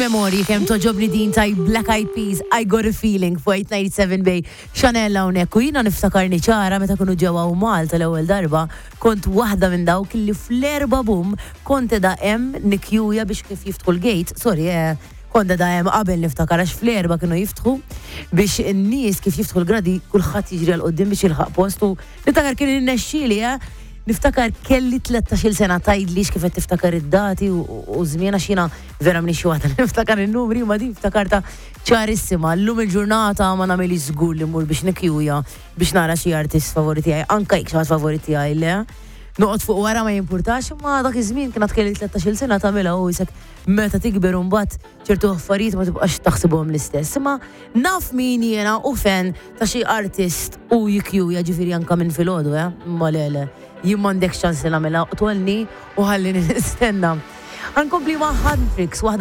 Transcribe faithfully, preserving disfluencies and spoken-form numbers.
memorji kemm toġobni din taj Black Eyed Peas, I Got a Feeling fuq ninety-seven Bay Chanel hawnhekk u jiena niftakarni ċara meta kunu ġewwa u Malta l-ewwel darba kont waħda minn dawk li fl-erba' bum kont da hemm nikjuja biex kif jiftħu l-gate, sorry eh, kont da hemm qabel niftakar għax fl-erba' kienu jiftħu biex in-nies kif jiftħu l-gradi kulħadd jiġri għal qudiem biex jilħaq postu. Niftakar kien innexxieli eh niftakar kelli tletax-il sena tgħidlix kif qed tiftakar id-dati u żmien għax jiena vera mniex waħda niftakar in-numri ma din iftakarta ċarissima. Llum il-ġurnata ma nagħmilx żgur li mmur biex nikjuja biex nara xi artist favoriti tiegħi, anke jekk xi ħadd favoriti tiegħi le. Noqgħod fuq wara ma jimpurtax, imma dak iż-żmien kienet kelli tletax-il sena tagħmilha u jisek meta tikber u mbagħad ċertu affarijiet ma tibqax taħsibhom l-istess. Imma naf min jiena u fan ta' xi artist u jikjuja ġifieri anke minn filgħodu eh, imma le le. Jien m'għandekx ċans li nagħmilha u twelni u ħallini nistenna. Ħankompli ma' Handtricks, waħda